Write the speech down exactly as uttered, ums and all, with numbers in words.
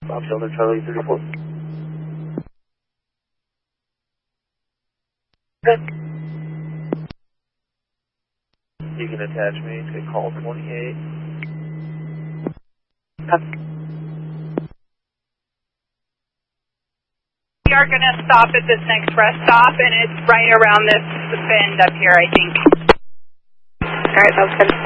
Bob Shelter, Charlie thirty-four. Okay. You can attach me to call twenty-eight. Okay. We are going to stop at this next rest stop, and it's right around this bend up here, I think. All right, sounds good.